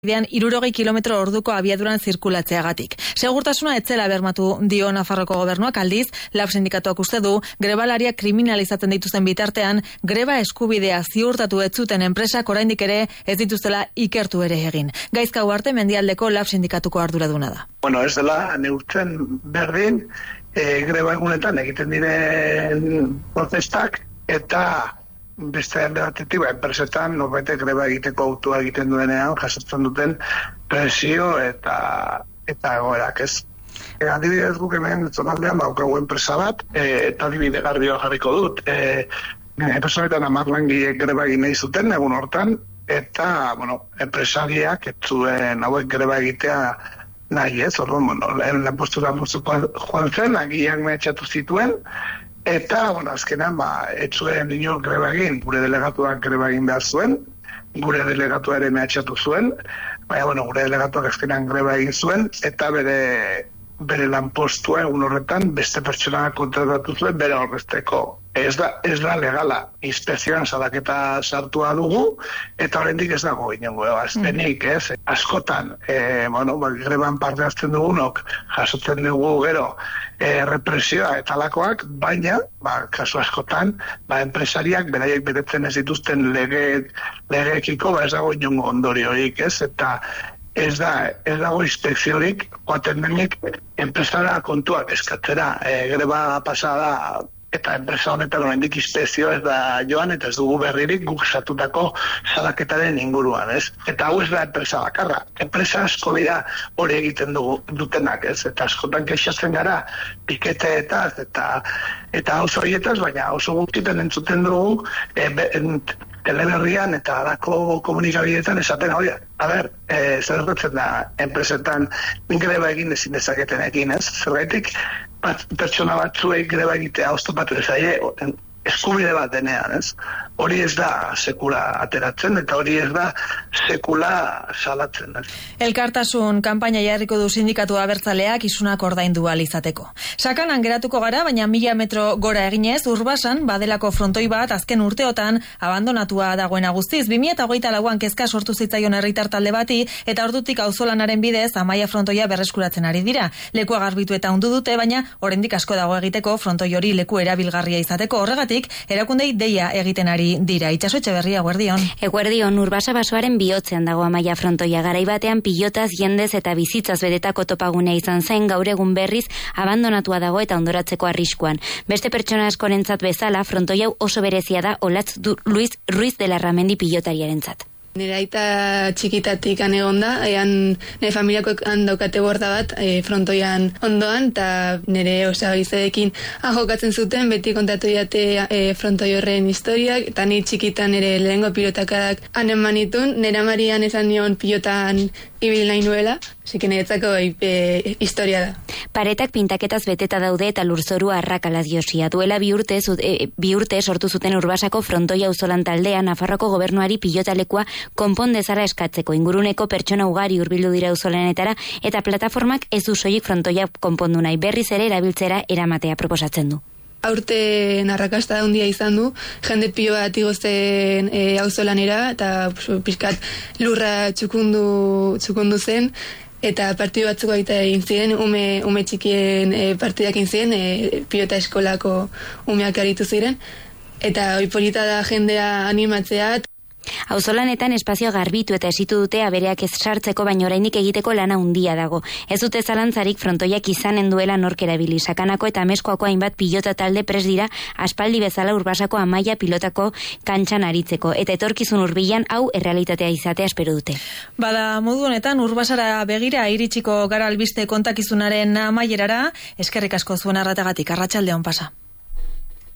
bidean 60 kilometro orduko abiaduran zirkulatzeagatik. Segurtasuna etzela bermatu dio Nafarroko gobernuak, aldiz, LAB sindikatuak uste du, grebalariak kriminalizatzen dituzten bitartean, greba eskubidea ziurtatu ez zuten enpresak oraindik ere ez dituztela ikertu ere egin. Gaizka Ugarte Mendialdeko LAB sindikatuko arduraduna da. Bueno, ez dela neurtzen berdin, greba egunetan egiten diren protestak eta beste alde batetik, enpresetan norbaitek greba egiteko autua egiten duenean jasotzen duten presio eta egoerak, ez? Adibidez guk hemen zonaldean daukagu enpresa bat, eta adibide garbioa jarriko dut. Enpresaretan 10 langileek greba egin nahi zuten egun hortan, eta, enpresariak ez zuen hauek greba egitea nahi, ez? Orduan, lehen lanpostura joan zen, agian mehatxatu zituen, eta, azkenan, ez zuen inor greba egin, gure delegatuak greba egin behar zuen, gure delegatuak ere mehatxatu zuen, baina, gure delegatuak azkenan greba egin zuen, eta bere lanpostua egun horretan beste pertsona kontratatu zuen bere horrezteko. Ez da legala, inspekzioan salaketa sartua dugu, eta oraindik ez dago inongo aztenik, ez? Askotan, greban parte hartzen dugunok, jasotzen dugu gero represioa eta lakoak, baina, kasu askotan, enpresariak beraiek betetzen ez dituzten legeekiko, ez dago inongo ondoriorik, ez? Eta ez dago inspekziorik, joaten denik, enpresara kontuak eskatzera, greba pasada, eta enpresa honetan oraindik inspekzio ez da joan, eta ez dugu berririk guk sartutako salaketaren inguruan, ez? Eta hau ez da enpresa bakarra. Enpresa asko dira hori egiten dutenak, ez? Eta askotan kexatzen gara piketeetaz eta oso horietaz, baina oso gutxitan entzuten dugu teleberrian eta alako komunikabideetan esaten hori. Zer gertatzen da enpresetan greba egin ezin dezaketenekin, ez? Zergaitik pertsona batzuei greba egitea oztopatu ezaie eskubide bat denean, ez? Hori ez da sekula ateratzen eta hori ez da sekula salatzen, ez? Elkartasun kanpaina jarriko du sindikatu abertzaleak isunak ordaindu ahal izateko. Sakanan geratuko gara, baina 1000 metro gora eginez, Urbasan badelako frontoi bat azken urteotan abandonatua dagoena guztiz. 2024an kezka sortu zitzaion herritar talde bati eta ordutik auzolanaren bidez Amaia frontoia berreskuratzen ari dira. Lekua garbitu eta ondu dute, baina oraindik asko dago egiteko frontoi hori leku erabilgarria izateko. Horregatik, erakundei deia egiten ari dira. Itxaso Etxeberria, eguerdion. Eguerdion, Urbasa basoaren bihotzean dago Amaia frontoia. Garai batean pilotaz, jendez eta bizitzaz bedetako topagunea izan zen, gaur egun berriz abandonatua dago eta ondoratzeko arriskuan. Beste pertsona askorentzat bezala, frontoia oso berezia da Olatz Luis Ruiz de la Ramendi pilotariarentzat. Nire aita txikitatik egon da, nire familiako daukate borda bat frontoian ondoan, eta nire izadekin jokatzen zuten, beti kontatu diate frontoi horren historiak, eta nire txikitan nire lehengo pilotakadak hanen manitun, nire amarian esan nion pilotan ibil nahi nuela, así que niretzako historia da. Paretak pintaketaz beteta daude eta lurzorua arrakalaz josia. Duela bi urte sortu zuten Urbasako frontoia auzolan taldea Nafarroko gobernuari pilotalekua konpon dezara eskatzeko. Inguruneko pertsona ugari hurbildu dira auzolanetara eta plataformak ez du soilik frontoia konpondu nahi, berriz ere erabiltzera eramatea proposatzen du. Aurten arrakasta handia izan du, jende pilo bat igozten auzolanera eta pixkat lurra txukundu zen, eta partidu batzuk egin ziren, ume txikien partidak egin ziren, pilota eskolako umeak aritu ziren, eta polita da jendea animatzea. Auzolanetan espazio garbitu eta esitu dute abereak ez sartzeko, baina oraindik egiteko lana handia dago. Ez dute zalantzarik frontoiak izanen duela nork erabili. Sakanako eta Ameskoako hainbat pilota talde prest dira aspaldi bezala Urbasako Amaia pilotako kantxan aritzeko, eta etorkizun hurbilan hau errealitatea izatea espero dute. Bada, modu honetan Urbasara begira iritsiko gara albiste kontakizunaren amaierara. Eskerrik asko zuen arratagatik, arratsaldeon pasa.